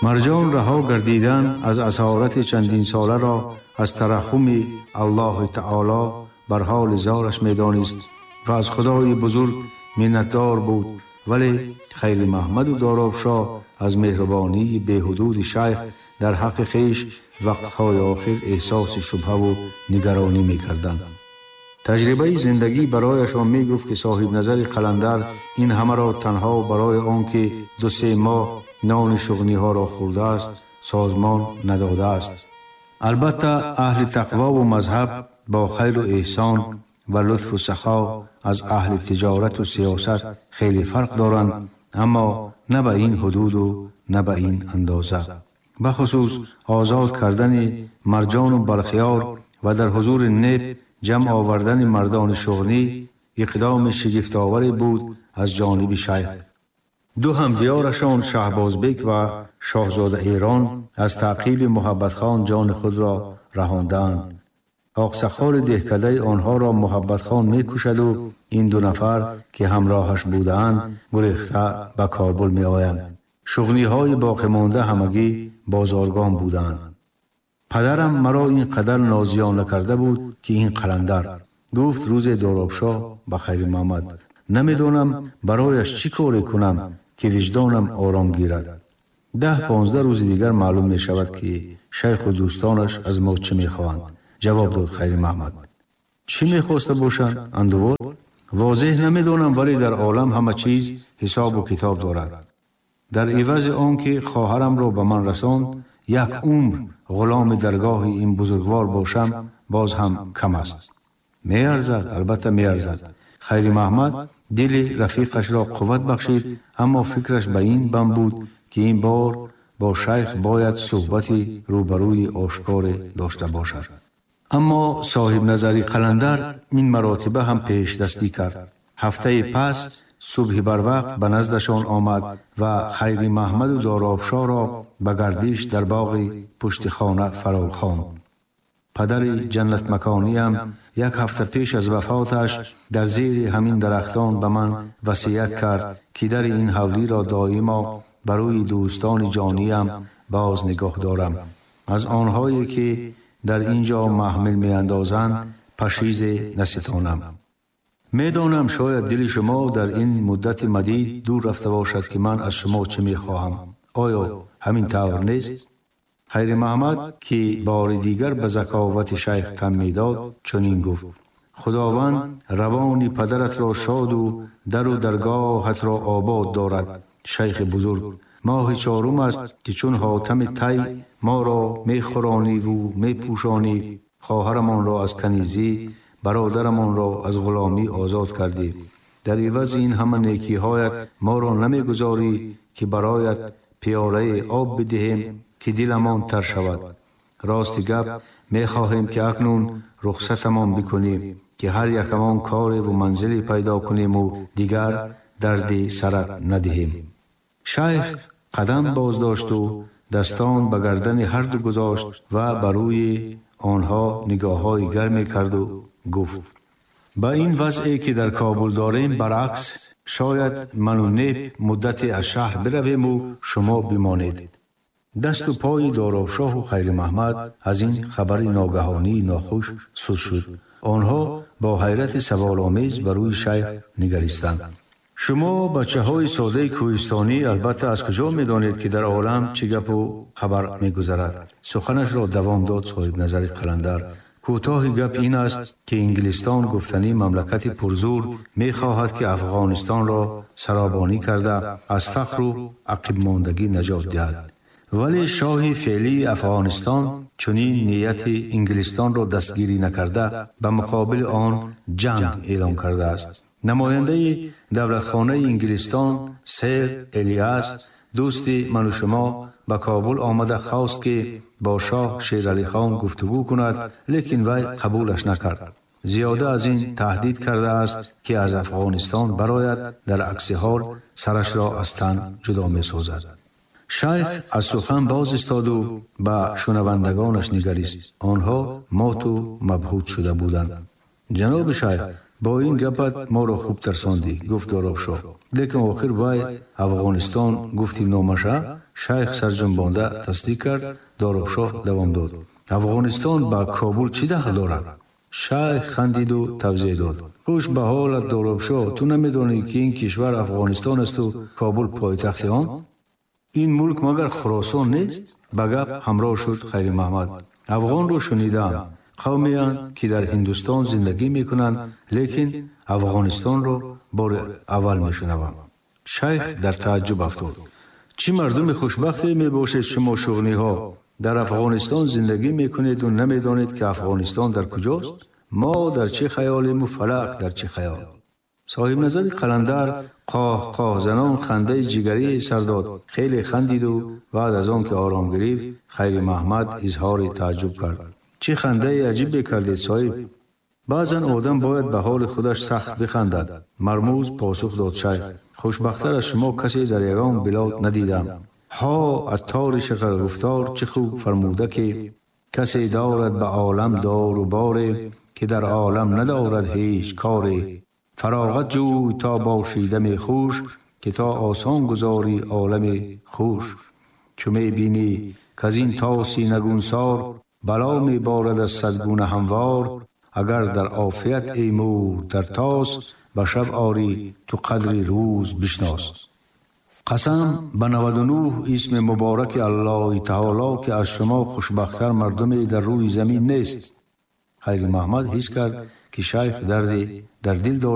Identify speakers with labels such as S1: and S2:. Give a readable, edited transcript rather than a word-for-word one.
S1: مرجان رها گردیدن از اسارت چندین ساله را از ترحم الله تعالی بر حال زارش می‌دانست و از خدای بزرگ منتدار بود، ولی خیر محمد و دارابشاه از مهربانی بی‌حدود شیخ در حق خویش وقتهای آخر احساس شبهه و نگرانی می‌کردند. تجربه زندگی برایشان می‌گفت که صاحب نظر قلندر این همه را تنها برای آنکه 2-3 ماه نان شغنی ها را خورده است سازمان نداده است. البته اهل تقوا و مذهب با خیر و احسان و لطف و سخا از اهل تجارت و سیاست خیلی فرق دارند، اما نه به این حدود و نه به این اندازه. بخصوص آزاد کردن مرجان و بلخیار و در حضور نب جمع آوردن مردان شغنی اقدام شگفت‌آوری بود از جانب شیخ. 2 همدیارشان شهبازبک و شاهزاده ایران از تعقیب محبت خان جان خود را رهاندند. آقسخال دهکده آنها را محبت خان می کشد و این 2 نفر که همراهش بودند گریخته به کابل می آیند. شغنی های باقی مانده همگی بازارگان بودند. پدرم مرا این قدر نازیانه کرده بود که این قلندر گفت روز دارابشاه به خیر محمد نمیدانم برایش چی کاری کنم که وجدانم آرام گیرد. 10-15 روز دیگر معلوم می شود که شیخ و دوستانش از ما چه می خواهند. جواب داد خیر محمد. چی می خواسته باشند؟ اندوال؟ واضح نمیدانم، ولی در عالم همه چیز حساب و کتاب دارد. در عوض آن که خواهرم را به من رساند 1 عمر غلام درگاه این بزرگوار باشم باز هم کم است. می ارزد، البته می ارزد. خیر محمد دل رفیقش را قوت بخشید، اما فکرش به این بم بود که این بار با شیخ باید صحبتی روبروی آشکار داشته باشد. اما صاحب نظری قلندر این مراتبه هم پیش دستی کرد. هفته پس صبح بر وقت به نزدشان آمد و خیر محمد و دارابشاه را به گردش در باغ پشت خانه فرا خواند. پدر جنت مکانی هم 1 هفته پیش از وفاتش در زیر همین درختان به من وصیت کرد که در این حولی را دائما برای دوستان جانیم باز نگاه دارم. از آنهایی که در اینجا محمل می اندازند پشیز نستانم. میدانم شاید دل شما در این مدت مدید دور رفته باشد که من از شما چه می خواهم. آیا همین طور نیست؟ خیر محمد که بار دیگر به ذکاوت شیخ تن میداد چنین گفت: خداوند روان پدرت را شاد و در و درگاهت را آباد دارد. شیخ بزرگ، ماه 4 است که چون حاتم طی ما را می خورانی و می پوشانی. خواهرمان را از کنیزی، برادرمان را از غلامی آزاد کردی. در عوض این همه نیکی هایت ما را نمی گذاری که برایت پیاله آب بدهیم که دلمان تر شود. راست گپ می خواهیم که اکنون رخصتمان بکنیم که هر یکمان کار و منزلی پیدا کنیم و دیگر درد سرت ندهیم. شیخ قدم باز داشت و دستان به گردن هر دو گذاشت و بر روی آنها نگاه‌های گرمی کرد و گفت: با این وضعی که در کابل داریم برعکس شاید من و نب مدتی از شهر برویم و شما بمانید. دست و پای دارابشاه و خیر محمد از این خبر ناگهانی ناخوش سست شد. آنها با حیرت سوال‌آمیز بر روی شیخ نگریستند. شما بچه‌های ساده کوهستانی البته از کجا می‌دانید که در عالم چه گپ و خبر می‌گذرد؟ سخنش را دوام داد صاحب نظر قلندر. کوتاه گپ این است که انگلستان گفتنی مملکت پرزور می‌خواهد که افغانستان را سرابانی کرده از فقر و عقب ماندگی نجات دهد. ولی شاه فعلی افغانستان چنین نیت انگلستان را دستگیری نکرده به مقابل آن جنگ اعلام کرده است. نماینده دولتخانه انگلستان سر الیاس دوست من و شما به کابل آمده خواست که با شاه شیرعلی خان گفتگو کند، لیکن وی قبولش نکرد. زیاده از این تهدید کرده است که از افغانستان برآید، در عکس حال سرش را از تن جدا می سازد. شیخ از سخن باز استاد و به شنوندگانش نگریست. آنها مات و مبهوت شده بودند. جناب شیخ، با این گپت ما را خوب ترساندی، گفت دارابشاه. لیکن آخر وی افغانستان گفتی نامشه شیخ سرجنبانده تصدیق کرد. دارابشاه دوام داد: افغانستان با کابل چی دخل دارد؟ شیخ خندید و توضیح داد: خوش به حالت دارابشاه، تو نمیدانی که این کشور افغانستان است و کابل پایتخت آن؟ این ملک مگر خراسان نیست؟ به گپ همراه شد خیر محمد: افغان رو شنیدم، قومی اند که در هندوستان زندگی میکنند، لیکن افغانستان رو بار اول میشنوم. شیخ در تعجب افتاد: چی مردم خوشبختی می باشید شما شغنی ها در افغانستان زندگی میکنید و نمیدانید که افغانستان در کجاست؟ ما در چه خیالیم و فلک در چه خیال؟ صاحب نظر قلندر قاه قاه زنان خنده جگری سر داد. خیلی خندید و بعد از آن که آرام گرفت خیر محمد اظهار تعجب کرد: چه خنده عجیبی کردید صاحب؟ بعضا آدم باید به حال خودش سخت بخندد. مرموز پاسخ داد شیخ: خوشبختتر از شما کسی در یگان بلاد ندیدم. ها عطار شکر گفتار چه خوب فرموده که کسی دارد به عالم دار و باره، که در عالم ندارد هیچ کاری. فراغت جوی تا باشی دم خوش، که تا آسان گذاری عالم خوش. چو می بینی که از این تاسی نگونسار، بلا می بارد از صدگونه هموار. اگر در عافیت ای مور در تاس، به شب آری تو قدر روز بشناس. قسم به 99 اسم مبارک الله تعالی که از شما خوشبختتر مردمی در روی زمین نیست. خیر محمد حس کرد که شیخ دردی در دل دارد